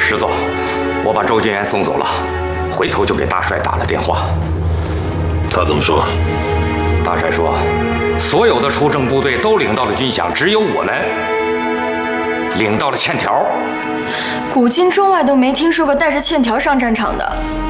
师座，我把周金元送走了，回头就给大帅打了电话。 他怎么说？ 大帅说，所有的出征部队都领到了军饷，只有我们领到了欠条。 古今中外都没听说过带着欠条上战场的。